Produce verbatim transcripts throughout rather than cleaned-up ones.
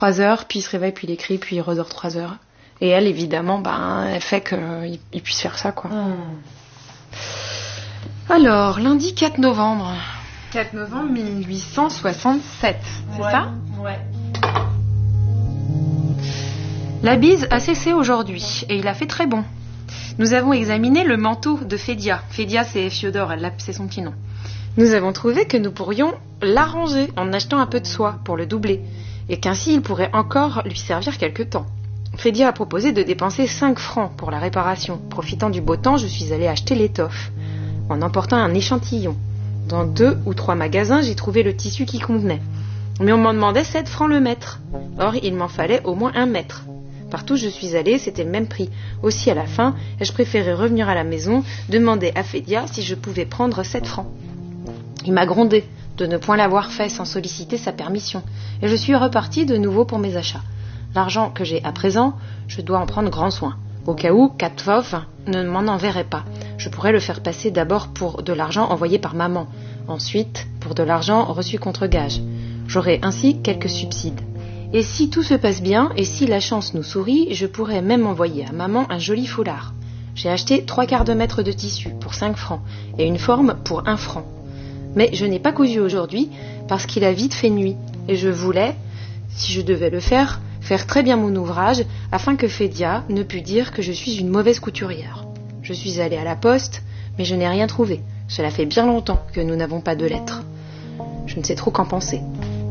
trois heures, puis il se réveille, puis il écrit, puis il redort trois heures. Et elle, évidemment, ben, elle fait qu'il il puisse faire ça, quoi. Mmh. Alors, lundi quatre novembre. quatre novembre mille huit cent soixante-sept, c'est ouais, ça? Ouais. La bise a cessé aujourd'hui, et il a fait très bon. Nous avons examiné le manteau de Fédia. Fédia, c'est Fiodor, elle, c'est son petit nom. Nous avons trouvé que nous pourrions l'arranger en achetant un peu de soie pour le doubler, et qu'ainsi il pourrait encore lui servir quelque temps. Fédia a proposé de dépenser cinq francs pour la réparation. Profitant du beau temps, je suis allée acheter l'étoffe, en emportant un échantillon. Dans deux ou trois magasins, j'ai trouvé le tissu qui convenait. Mais on m'en demandait sept francs le mètre. Or, il m'en fallait au moins un mètre. Partout où je suis allée, c'était le même prix. Aussi, à la fin, ai-je préféré revenir à la maison, demander à Fédia si je pouvais prendre sept francs. Il m'a grondé de ne point l'avoir fait sans solliciter sa permission, et je suis repartie de nouveau pour mes achats. L'argent que j'ai à présent, je dois en prendre grand soin. Au cas où Katvov ne m'en enverrait pas, je pourrais le faire passer d'abord pour de l'argent envoyé par maman, ensuite pour de l'argent reçu contre gage. J'aurai ainsi quelques subsides. Et si tout se passe bien, et si la chance nous sourit, je pourrais même envoyer à maman un joli foulard. J'ai acheté trois quarts de mètre de tissu pour cinq francs, et une forme pour un franc. Mais je n'ai pas cousu aujourd'hui, parce qu'il a vite fait nuit, et je voulais, si je devais le faire, faire très bien mon ouvrage, afin que Fédia ne pût dire que je suis une mauvaise couturière. Je suis allée à la poste, mais je n'ai rien trouvé. Cela fait bien longtemps que nous n'avons pas de lettres. Je ne sais trop qu'en penser.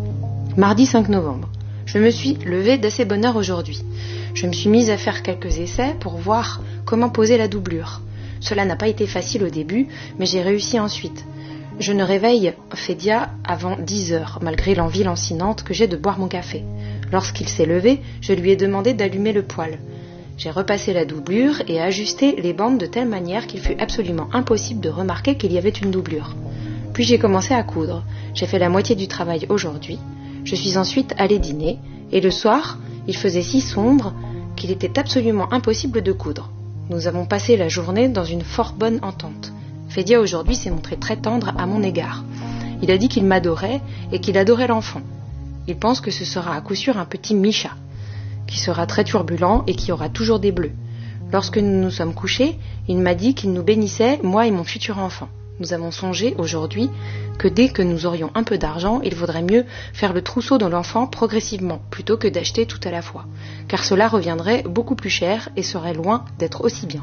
Mardi cinq novembre. Je me suis levée d'assez bonne heure aujourd'hui. Je me suis mise à faire quelques essais pour voir comment poser la doublure. Cela n'a pas été facile au début, mais j'ai réussi ensuite. Je ne réveille Fédia avant dix heures, malgré l'envie lancinante que j'ai de boire mon café. Lorsqu'il s'est levé, je lui ai demandé d'allumer le poêle. J'ai repassé la doublure et ajusté les bandes de telle manière qu'il fut absolument impossible de remarquer qu'il y avait une doublure. Puis j'ai commencé à coudre. J'ai fait la moitié du travail aujourd'hui. Je suis ensuite allée dîner, et le soir, il faisait si sombre qu'il était absolument impossible de coudre. Nous avons passé la journée dans une fort bonne entente. Fédia aujourd'hui s'est montré très tendre à mon égard. Il a dit qu'il m'adorait et qu'il adorait l'enfant. Il pense que ce sera à coup sûr un petit Micha, qui sera très turbulent et qui aura toujours des bleus. Lorsque nous nous sommes couchés, il m'a dit qu'il nous bénissait, moi et mon futur enfant. Nous avons songé aujourd'hui que dès que nous aurions un peu d'argent, il vaudrait mieux faire le trousseau de l'enfant progressivement, plutôt que d'acheter tout à la fois, car cela reviendrait beaucoup plus cher et serait loin d'être aussi bien.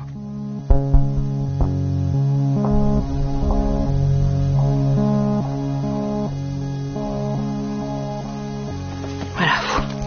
Voilà.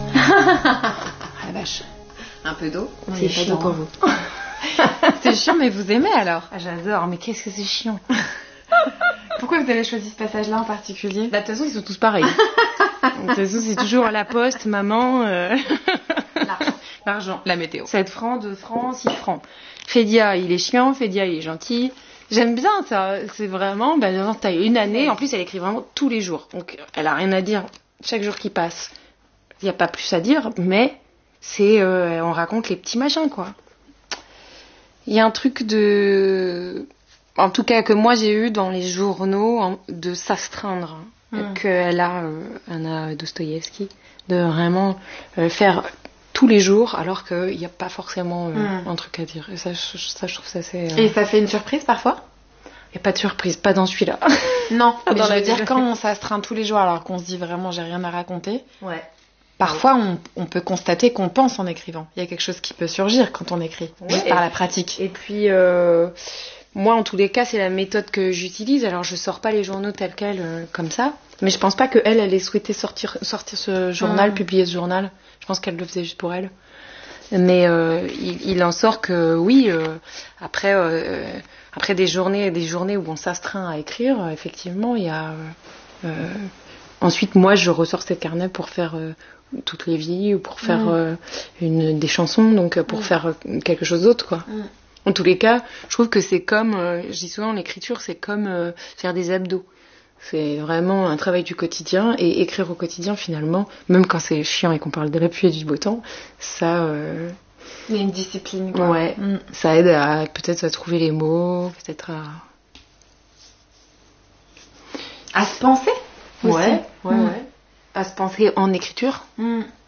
Ah la vache. Un peu d'eau. C'est chiant pour vous. C'est chiant, mais vous aimez alors? Ah, j'adore, mais qu'est-ce que c'est chiant. Pourquoi vous avez choisi ce passage-là en particulier? Bah, de toute façon, ils sont tous pareils. De toute façon, c'est toujours à la poste, maman. Euh... L'argent. L'argent. La météo. sept francs, deux francs, six francs. Fédia, il est chiant, Fédia, il est gentil. J'aime bien ça. C'est vraiment, bah, t'as une année. En plus, elle écrit vraiment tous les jours. Donc, elle a rien à dire chaque jour qui passe. Il n'y a pas plus à dire, mais c'est, euh, on raconte les petits machins, quoi. Il y a un truc de... En tout cas, que moi j'ai eu dans les journaux, de s'astreindre. Mmh. Qu'elle a, euh, Anna Dostoïevski, de vraiment euh, faire tous les jours, alors qu'il n'y a pas forcément euh, mmh. un truc à dire. Et ça, je, ça, je trouve ça assez... Euh... Et ça fait une surprise parfois? Il n'y a pas de surprise, pas dans celui-là. Non, mais dans je veux dire, quand on s'astreint tous les jours, alors qu'on se dit vraiment j'ai rien à raconter... Ouais. Parfois, on, on peut constater qu'on pense en écrivant. Il y a quelque chose qui peut surgir quand on écrit, ouais, juste par la pratique. Et puis, euh, moi, en tous les cas, c'est la méthode que j'utilise. Alors, je sors pas les journaux tels quels, euh, comme ça. Mais je pense pas qu'elle, elle ait souhaité sortir, sortir ce journal, mmh. publier ce journal. Je pense qu'elle le faisait juste pour elle. Mais euh, il, il en sort que, oui, euh, après, euh, après des journées, des journées où on s'astreint à écrire, effectivement, il y a... Euh, ensuite, moi, je ressors ces carnets pour faire... Euh, toutes les vies ou pour faire mmh. euh, une, des chansons, donc pour mmh. faire quelque chose d'autre, quoi. Mmh. En tous les cas, je trouve que c'est comme, euh, je dis souvent, l'écriture, c'est comme euh, faire des abdos. C'est vraiment un travail du quotidien, et écrire au quotidien, finalement, même quand c'est chiant et qu'on parle de la pluie et du beau temps, ça... Euh... Il y a une discipline, quoi. Ouais, mmh. ça aide à peut-être à trouver les mots, peut-être à... À se penser aussi. Ouais, ouais, mmh. ouais. À se penser en écriture. Mm.